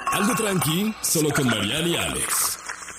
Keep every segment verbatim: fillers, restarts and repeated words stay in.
Algo tranqui, solo con Mariana y Alex.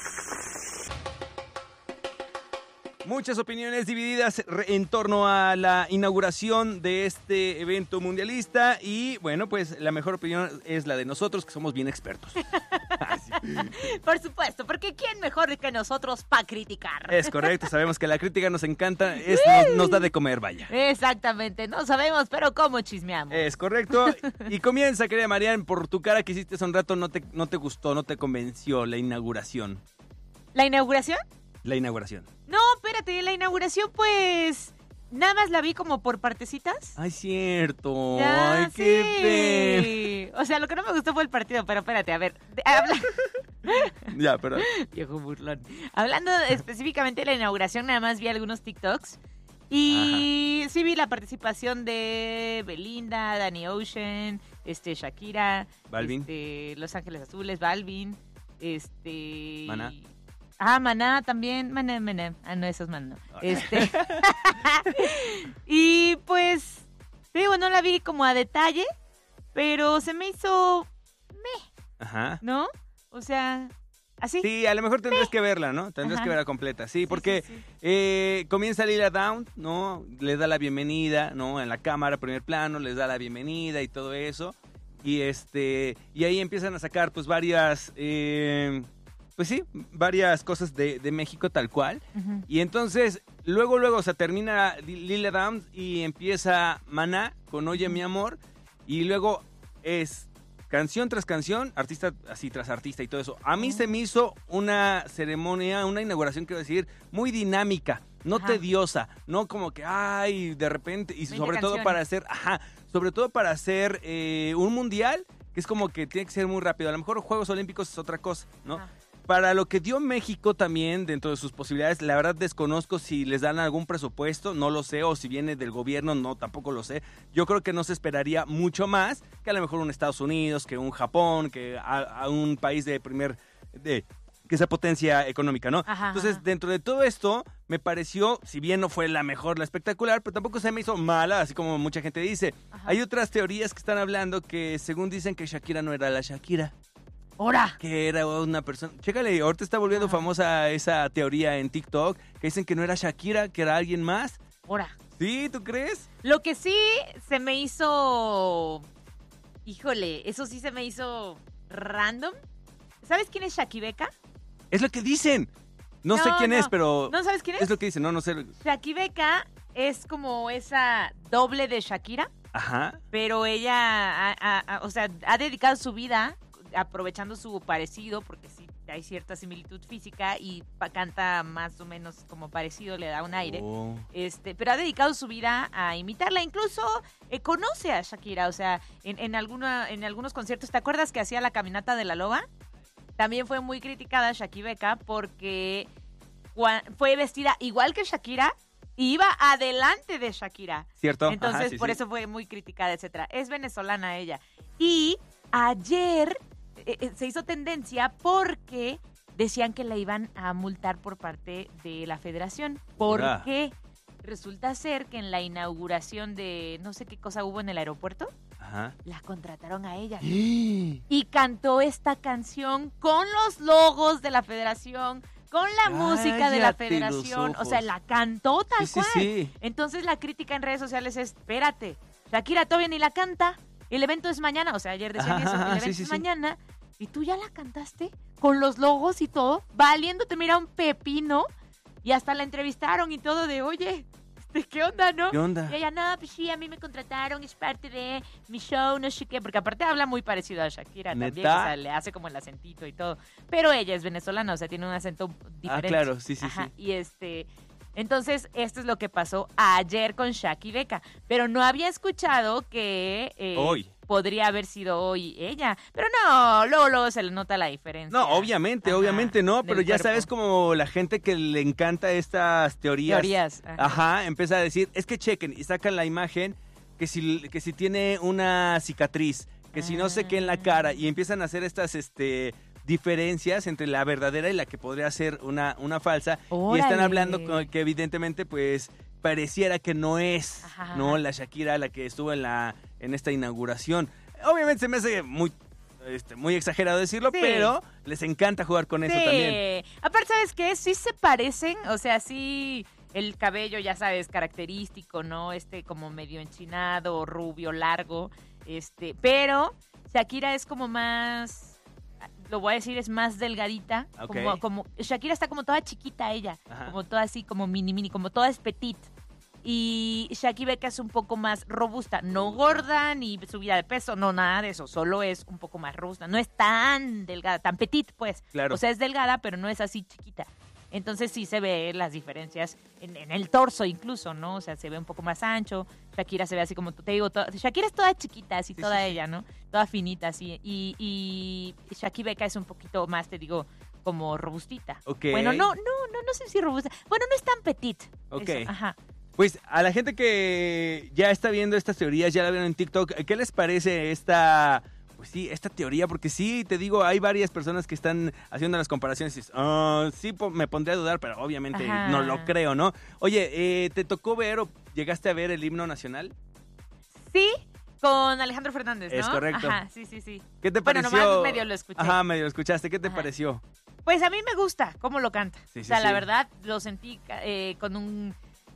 Muchas opiniones divididas en torno a la inauguración de este evento mundialista y, bueno, pues la mejor opinión es la de nosotros, que somos bien expertos. Por supuesto, porque ¿quién mejor que nosotros para criticar? Es correcto, sabemos que la crítica nos encanta, es, nos, nos da de comer, vaya. Exactamente, no sabemos, pero ¿cómo chismeamos? Es correcto, y comienza, querida Marian, por tu cara que hiciste hace un rato, no te, no te gustó, no te convenció la inauguración. ¿La inauguración? La inauguración. No, espérate, la inauguración pues nada más la vi como por partecitas. Ay, cierto. Ya, Ay, qué sí. O sea, lo que no me gustó fue el partido, pero espérate, a ver. de- habla- Ya, perdón. Viejo burlón. Hablando específicamente de la inauguración, nada más vi algunos TikToks. Y sí vi la participación de Belinda, Danny Ocean, este, Shakira, Balvin. este, Los Ángeles Azules, Balvin, este... Maná. Ah, Maná también, Maná, Maná. Ah, no, eso es Maná. Este... y pues, te digo, no la vi como a detalle, pero se me hizo, Ajá. ¿no? O sea, así. Sí, a lo mejor tendrías que verla, ¿no? Tendrías Ajá. que verla completa, sí, Sí, porque sí, sí. eh, comienza Lila Down, ¿no? Le da la bienvenida, ¿no? En la cámara, primer plano, les da la bienvenida y todo eso. Y este y ahí empiezan a sacar, pues, varias, eh, pues sí, varias cosas de, de México tal cual. Ujú. Y entonces, luego, luego, se termina Lila Downs y empieza Maná con Oye Mi Amor. Y luego es canción tras canción, artista así tras artista y todo eso. A mí Oh. se me hizo una ceremonia, una inauguración, quiero decir, muy dinámica, no Ajá. tediosa, no como que, ay, de repente, y veinte sobre todo canciones. para hacer, ajá, sobre todo para hacer eh, un mundial, que es como que tiene que ser muy rápido. A lo mejor Juegos Olímpicos es otra cosa, ¿no? Ajá. Para lo que dio México también, dentro de sus posibilidades, la verdad desconozco si les dan algún presupuesto, no lo sé, o si viene del gobierno, no, tampoco lo sé. Yo creo que no se esperaría mucho más que a lo mejor un Estados Unidos, que un Japón, que a, a un país de primer, de que sea potencia económica, ¿no? Ajá, Entonces, ajá. dentro de todo esto, me pareció, si bien no fue la mejor, la espectacular, pero tampoco se me hizo mala, así como mucha gente dice. Ajá. Hay otras teorías que están hablando que, según dicen, que Shakira no era la Shakira. ¡Hora! Que era una persona... Chécale, ahorita está volviendo Ah. famosa esa teoría en TikTok, que dicen que no era Shakira, que era alguien más. ¡Hora! ¿Sí? ¿Tú crees? Lo que sí se me hizo... Híjole, eso sí se me hizo random. ¿Sabes quién es Shakibeka? Es lo que dicen. No, sé No, quién no. es, pero... ¿No sabes quién es? Es lo que dicen, no, no sé. Shakibeka es como esa doble de Shakira, Ajá. pero ella, ha- ha- ha- o sea, ha dedicado su vida aprovechando su parecido, porque sí hay cierta similitud física y pa- canta más o menos como parecido, le da un aire. Oh. Este, pero ha dedicado su vida a imitarla, incluso eh, conoce a Shakira, o sea, en, en, alguna, en algunos conciertos, ¿te acuerdas que hacía la caminata de la loba? También fue muy criticada Shakibeka porque cua- fue vestida igual que Shakira y iba adelante de Shakira. ¿Cierto? Entonces, Ajá, sí, por sí. eso fue muy criticada, etcétera. Es venezolana ella. Y ayer eh, eh, se hizo tendencia porque decían que la iban a multar por parte de la federación. ¿Por Ora. qué? Resulta ser que en la inauguración de no sé qué cosa hubo en el aeropuerto, Ajá. la contrataron a ella. ¡Ah! Y cantó esta canción con los logos de la federación, con la música de la Cállate los federación. O ojos. sea, la cantó tal Sí, sí, cual. sí. Entonces la crítica en redes sociales es, espérate, Shakira todavía ni la canta, el evento es mañana, o sea, ayer decían Ajá, eso, el ajá, evento sí, sí, es sí. mañana, y tú ya la cantaste con los logos y todo, valiéndote, mira, un pepino, y hasta la entrevistaron y todo de, oye, este, ¿qué onda, no? ¿Qué onda? Y ella, no, pues sí, a mí me contrataron, es parte de mi show, no sé qué, porque aparte habla muy parecido a Shakira ¿Neta? también, o sea, le hace como el acentito y todo, pero ella es venezolana, o sea, tiene un acento diferente. Ah, claro, sí, sí, Ajá, sí. y este... Entonces, esto es lo que pasó ayer con Shakibeka. Pero no había escuchado que eh, Hoy. podría haber sido hoy ella. Pero no, luego, luego se le nota la diferencia. No, obviamente, Ajá, obviamente no, del pero ya cuerpo. sabes como la gente que le encanta estas teorías. Teorías. Ajá. Ajá, empieza a decir, es que chequen y sacan la imagen que si, que si tiene una cicatriz, que si no sé qué en la cara y empiezan a hacer estas este diferencias entre la verdadera y la que podría ser una, una falsa. Y están Órale. hablando con- que evidentemente pues pareciera que no es, Ajá. ¿no? La Shakira la que estuvo en la en esta inauguración. Obviamente se me hace muy este, muy exagerado decirlo, Sí. pero les encanta jugar con eso sí. también. Aparte, ¿sabes qué? Sí se parecen, o sea, sí, el cabello, ya sabes, característico, ¿no? Este como medio enchinado, rubio, largo, este, pero Shakira es como más, lo voy a decir, es más delgadita, Ok. como, como, Shakira está como toda chiquita ella, Ajá. como toda así, como mini, mini, como toda es petit. Y Shakira Beca es un poco más robusta, no gorda ni subida de peso, no, nada de eso, solo es un poco más robusta, no es tan delgada, tan petit, pues. Claro. O sea, es delgada, pero no es así chiquita. Entonces sí se ve las diferencias en, en el torso incluso, ¿no? O sea, se ve un poco más ancho, Shakira se ve así como te digo, toda, Shakira es toda chiquita, así Sí, toda sí, sí. ella, ¿no? Toda finita, así. Y, y Shakira Beca es un poquito más, te digo, como robustita. Ok. Bueno, no, no, no, no sé si robusta. Bueno, no es tan petit. Ok. Eso, ajá. Pues a la gente que ya está viendo estas teorías, ya la vieron en TikTok, ¿qué les parece esta, pues sí, esta teoría? Porque sí, te digo, hay varias personas que están haciendo las comparaciones y dices, "Ah, sí, po- me pondré a dudar, pero obviamente Ajá. no lo creo, ¿no?" Oye, eh, ¿te tocó ver o llegaste a ver el himno nacional? Sí, con Alejandro Fernández, ¿no? Es correcto. Ajá, sí, sí, sí. ¿Qué te Bueno, pareció? nomás medio lo escuché. Ajá, medio lo escuchaste. ¿Qué te Ajá. pareció? Pues a mí me gusta cómo lo canta. Sí, o sí, sea, la sí. verdad, lo sentí eh, con un...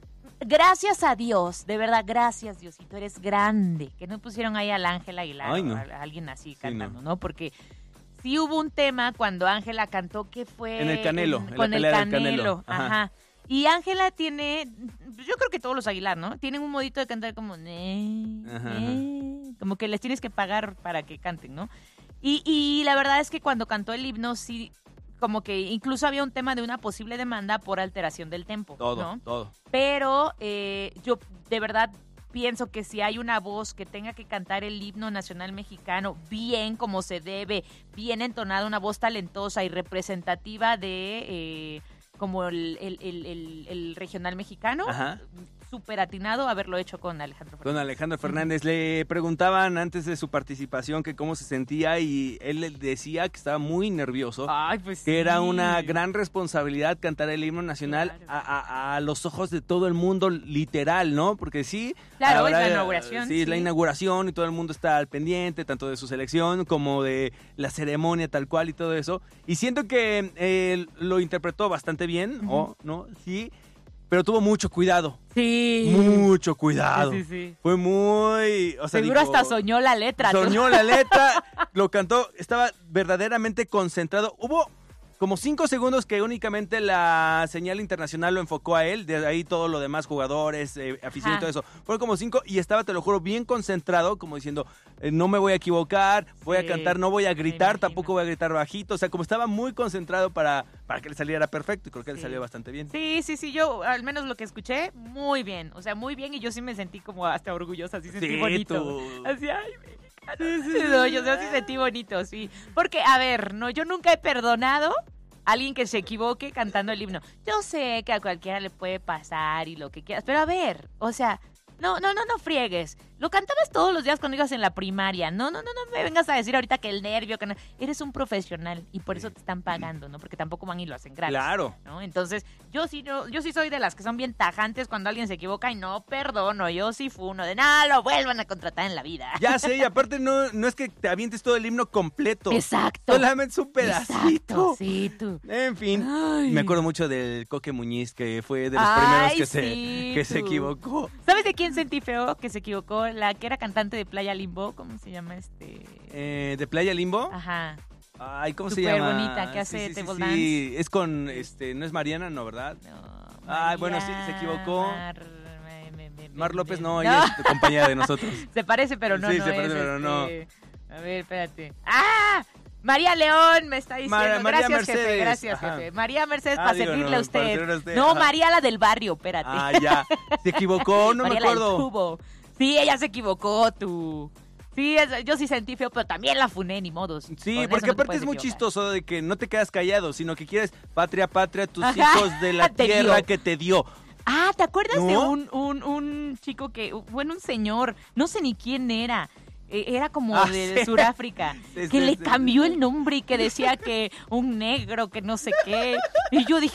Gracias a Dios, de verdad, gracias Diosito, eres grande. Que no pusieron ahí al Ángel Aguilar Ay, o no. a, a alguien así Sí, cantando, no. ¿no? Porque sí hubo un tema cuando Ángela cantó que fue... En el Canelo, en la con el pelea del Canelo, Canelo, ajá. ajá. Y Ángela tiene, yo creo que todos los Aguilar, ¿no? Tienen un modito de cantar como... "Ne, Ajá, ne", como que les tienes que pagar para que canten, ¿no? Y, y la verdad es que cuando cantó el himno, sí, como que incluso había un tema de una posible demanda por alteración del tempo, Todo, ¿no? todo. Pero eh, yo de verdad pienso que si hay una voz que tenga que cantar el himno nacional mexicano bien, como se debe, bien entonada, una voz talentosa y representativa de... eh, como el, el, el, el, el regional mexicano, Ajá. súper atinado haberlo hecho con Alejandro Fernández. Don Alejandro Fernández, le preguntaban antes de su participación que cómo se sentía y él le decía que estaba muy nervioso, Ay, pues que era sí. una gran responsabilidad cantar el himno nacional Claro. a, a- a los ojos de todo el mundo, literal, ¿no? Porque sí... Claro, es la ahora, inauguración, Sí, es la sí. inauguración y todo el mundo está al pendiente, tanto de su selección como de la ceremonia tal cual y todo eso. Y siento que eh, lo interpretó bastante bien, Ujú. ¿o no? Sí, pero tuvo mucho cuidado. Sí. Mucho cuidado. Sí, sí, sí. Fue muy... O sea, Seguro dijo- hasta soñó la letra. ¿no? Soñó la letra, lo cantó, estaba verdaderamente concentrado. Hubo como cinco segundos que únicamente la señal internacional lo enfocó a él, de ahí todo lo demás, jugadores, eh, afición y Ajá. todo eso. Fueron como cinco y estaba, te lo juro, bien concentrado, como diciendo, eh, no me voy a equivocar, voy Sí, a cantar, no voy a me gritar, imagino. tampoco voy a gritar bajito. O sea, como estaba muy concentrado para, para que le saliera perfecto y creo que le Sí. salió bastante bien. Sí, sí, sí, yo al menos lo que escuché, muy bien. O sea, muy bien y yo sí me sentí como hasta orgullosa, así sentí Sí, bonito. tú. Así, ay, mexicano. No, yo, yo sí sentí bonito, sí. Porque, a ver, no, yo nunca he perdonado a alguien que se equivoque cantando el himno. Yo sé que a cualquiera le puede pasar y lo que quieras, pero a ver, o sea, no, no, no, no friegues. Lo cantabas todos los días cuando ibas en la primaria. No, no, no, no me vengas a decir ahorita que el nervio, que no. Eres un profesional y por eso te están pagando, ¿no? Porque tampoco van y lo hacen gratis. Claro. ¿No? Entonces, yo sí no, yo sí soy de las que son bien tajantes cuando alguien se equivoca y no perdono. Yo sí fui uno de nada, lo vuelvan a contratar en la vida. Ya sé, y aparte no, no es que te avientes todo el himno completo. Exacto. Solamente es un pedacito. Exacto, sí, tú. En fin, Ay. me acuerdo mucho del Coque Muñiz, que fue de los Ay, primeros que, se, sí, que se tú. equivocó. ¿Sabes de quién sentí feo que se equivocó? La que era cantante de Playa Limbo, ¿cómo se llama este? Eh, ¿De Playa Limbo? Ajá. Ay, ¿cómo se Súper llama? bonita, que hace sí, sí, sí, table sí. dance. Es con, este, no es Mariana, ¿no, verdad? No, Ay, bueno, sí, María se equivocó. Mar, me- me- me- Mar me- López, me- no, ella es compañera de nosotros. Se parece, pero no, Sí, no se es, parece, pero no. este, A ver, espérate. ¡Ah! María León me está diciendo. Mar- María gracias, jefe, Mercedes, gracias, ajá. jefe. María Mercedes, Ah, para digo, servirle no, a para usted. servirle a usted, No, ajá. María la del barrio, espérate. Ah, ya. Se equivocó, no María me la del acuerdo. tubo. Sí, ella se equivocó, tú. Sí, es- yo sí sentí feo, pero también la funé, ni modos. Con Sí, eso porque no te aparte puedes es muy equivocar. chistoso de que no te quedas callado, sino que quieres patria, patria, tus Ajá, hijos de la te tierra dio. que te dio. Ah, ¿te acuerdas de ¿No? un, un, un chico que, bueno, un señor, no sé ni quién era, eh, era como Ah, de sí. Sudáfrica, Sí, que sí, le sí. cambió el nombre y que decía que un negro, que no sé qué. Y yo dije, ahora,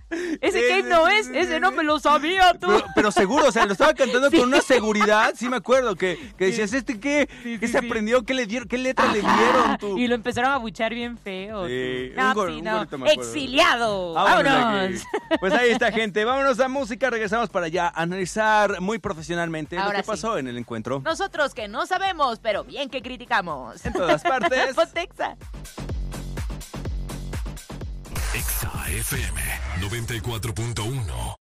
Ese Sí, Cape sí, no sí, es, sí, ese sí. no me lo sabía tú. Pero, pero seguro, o sea, lo estaba cantando Sí. con una seguridad, sí me acuerdo, que, que decías, ¿este qué? Sí, ¿Qué sí, se sí. aprendió? ¿Qué le dieron? ¿Qué letra le Ajá. dieron tú? Y lo empezaron a buchar bien feo. Sí, tú. No, un gor- sí, un no. gorrito me acuerdo. Exiliado. Vámonos de Vámonos. aquí. Pues ahí está, gente. Vámonos a música. Regresamos para allá a analizar muy profesionalmente Ahora lo que sí. pasó en el encuentro. Nosotros que no sabemos, pero bien que criticamos. En todas partes. Pontexa. Exa F M noventa y cuatro punto uno.